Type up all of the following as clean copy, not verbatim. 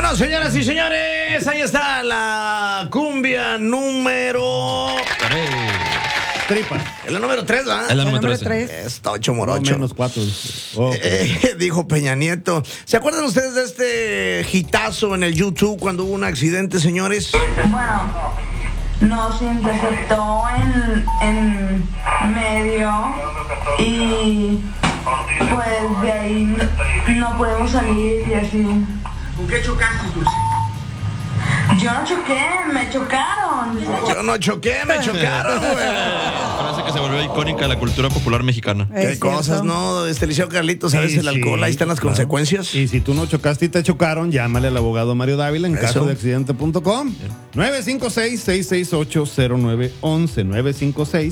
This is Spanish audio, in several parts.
Bueno, señoras y señores, ahí está la cumbia número... Tripa. Es la número 3, ¿verdad? Es la número 3. Está 8 morocho. Menos 4. Dijo Peña Nieto. ¿Se acuerdan ustedes de este hitazo en el YouTube cuando hubo un accidente, señores? Bueno, nos interceptó en medio y pues de ahí no podemos salir y así. ¿Con qué chocaste tú? Yo no choqué, me chocaron. Yo no choqué, me chocaron, güey. Frase que se volvió icónica de la cultura popular mexicana. Qué cosas, ¿no? Liceo Carlitos, ¿sabes? Sí, El alcohol, sí, ahí están las claro. consecuencias. Y si tú no chocaste y te chocaron, llámale al abogado Mario Dávila en Eso. caso de accidente.com. 956-668-0911.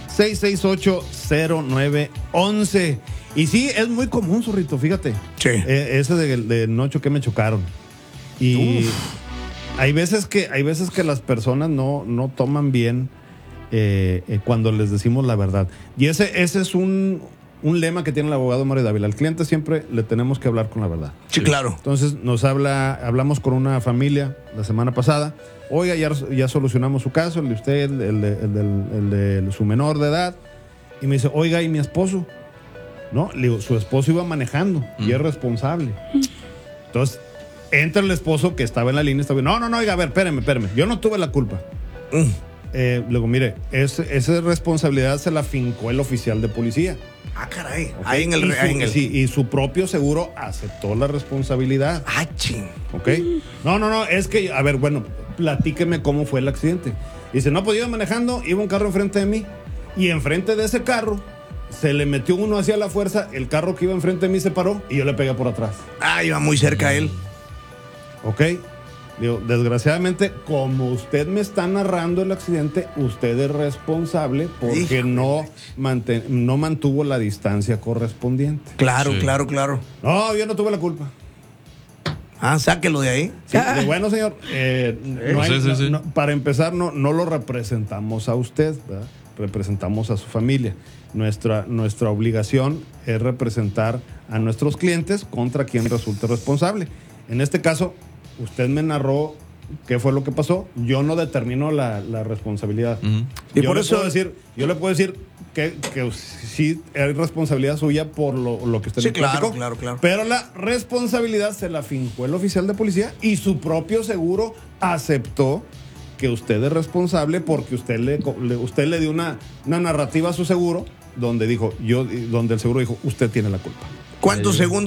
956-668-0911. Y sí, es muy común, Zorrito, fíjate. Sí. Ese de no choqué, me chocaron. Y hay veces que las personas no toman bien cuando les decimos la verdad. Y ese es un lema que tiene el abogado Mario Dávila. Al cliente siempre le tenemos que hablar con la verdad. Sí, claro. Entonces hablamos con una familia la semana pasada. Oiga, ya solucionamos su caso, el de usted, el de su menor de edad. Y me dice, oiga, ¿y mi esposo? No, le digo, su esposo iba manejando y es responsable. Entonces, entra el esposo que estaba en la línea y estaba, no, oiga, a ver, espéreme. Yo no tuve la culpa. Le digo, mire, esa responsabilidad se la fincó el oficial de policía. Ah, caray. ¿Okay? Ahí en el... Sí, y su propio seguro aceptó la responsabilidad. Ah, ching. ¿Ok? No, es que, a ver, bueno, platíqueme cómo fue el accidente. Dice, no, pues yo iba manejando, iba un carro enfrente de mí, y enfrente de ese carro se le metió uno hacia la fuerza, el carro que iba enfrente de mí se paró y yo le pegué por atrás. Ah, iba muy cerca él. ¿Ok? Digo, desgraciadamente, como usted me está narrando el accidente, usted es responsable porque no mantuvo la distancia correspondiente. Claro, Sí. claro. No, yo no tuve la culpa. Ah, sáquelo de ahí. Sí, bueno, señor, Sí. para empezar, no lo representamos a usted, ¿verdad? Representamos a su familia. Nuestra obligación es representar a nuestros clientes contra quien resulte responsable. En este caso, usted me narró qué fue lo que pasó. Yo no determino la responsabilidad. Y Yo por le eso... puedo decir que sí es responsabilidad suya por lo que usted Sí, me platicó. claro. Pero la responsabilidad se la fincó el oficial de policía y su propio seguro aceptó que usted es responsable porque usted le dio una narrativa a su seguro donde el seguro dijo, usted tiene la culpa. ¿Cuántos segundos